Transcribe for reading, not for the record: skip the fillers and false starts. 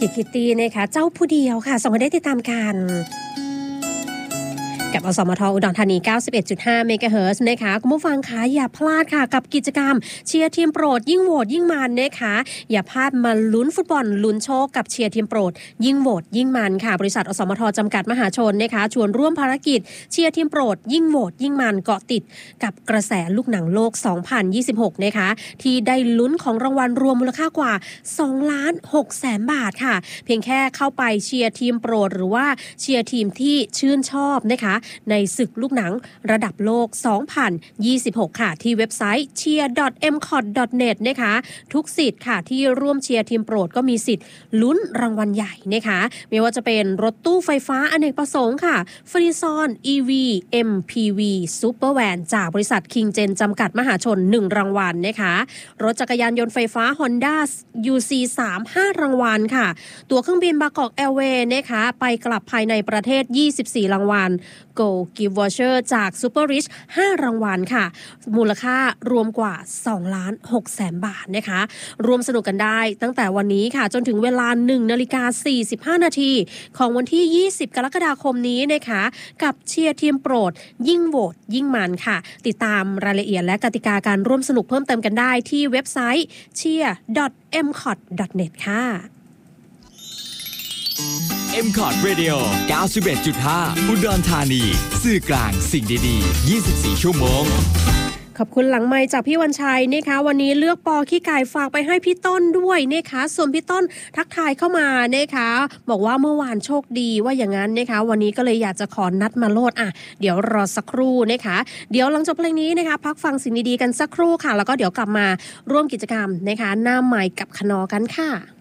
พี่คิตตี้นะคะเจ้าผู้เดียวค่ะส่งมาได้ติดตามกันกับอสมทอุดรธานี 91.5 เมกะเฮิรตซ์นะคะคุณผู้ฟังคะอย่าพลาดค่ะกับกิจกรรมเชียร์ทีมโปรดยิ่งโหวตยิ่งมันนะคะอย่าพลาดมาลุ้นฟุตบอลลุ้นโชคกับเชียร์ทีมโปรดยิ่งโหวตยิ่งมันค่ะบริษัทอสมทจำกัดมหาชนนะคะชวนร่วมภารกิจเชียร์ทีมโปรดยิ่งโหวตยิ่งมันเกาะติดกับกระแสลูกหนังโลก 2026 นะคะที่ได้ลุ้นของรางวัลรวมมูลค่ากว่า2,600,000 บาทค่ะเพียงแค่เข้าไปเชียร์ทีมโปรดหรือว่าเชียร์ทีมที่ชื่นชอบนะคะในศึกลูกหนังระดับโลก 2026 ค่ะที่เว็บไซต์ cheer.mcot.net นะคะทุกสิทธิ์ค่ะที่ร่วมเชียร์ทีมโปรดก็มีสิทธิ์ลุ้นรางวัลใหญ่นะคะไม่ว่าจะเป็นรถตู้ไฟฟ้าอเนกประสงค์ค่ะฟรีซอน EV MPV Super Van จากบริษัท King Gen จำกัดมหาชน1รางวัลนะคะรถจักรยานยนต์ไฟฟ้า Honda UC3 5 รางวัลค่ะตั๋วเครื่องบินบางกอกแอร์เวย์นะคะไปกลับภายในประเทศ24รางวัลGo Gift Voucher จาก Super Rich 5 รางวัลค่ะมูลค่ารวมกว่า2,600,000 บาทนะคะรวมสนุกกันได้ตั้งแต่วันนี้ค่ะจนถึงเวลา 1:45 นาทีของวันที่20กรกฎาคมนี้นะคะกับเชียร์ทีมโปรดยิ่งโหวตยิ่งมันค่ะติดตามรายละเอียดและกติกาการร่วมสนุกเพิ่มเติมกันได้ที่เว็บไซต์ cheer.mcot.net ค่ะ MCOT Radio 91.5 อุดรธานีสื่อกลางสิ่งดีๆ24ชั่วโมงขอบคุณหลังไมค์จากพี่วันชัยนะคะวันนี้เลือกปอขี้ไก่ฝากไปให้พี่ต้นด้วยนะคะส่วนพี่ต้นทักทายเข้ามานะคะบอกว่าเมื่อวานโชคดีว่าอย่างนั้นนะคะวันนี้ก็เลยอยากจะขอนัดมาโลดเดี๋ยวรอสักครู่นะคะเดี๋ยวหลังจบเพลงนี้นะคะพักฟังสิ่งดีๆกันสักครู่ค่ะแล้วก็เดี๋ยวกลับมาร่วมกิจกรรมนะคะหน้าใหม่กับคนอกันค่ะ